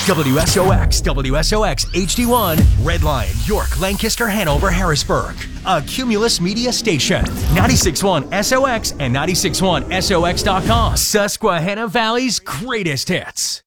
WSOX, WSOX HD1, Red Lion, York, Lancaster, Hanover, Harrisburg. A Cumulus Media station. 96.1 SOX and 96.1SOX.com. Susquehanna Valley's greatest hits.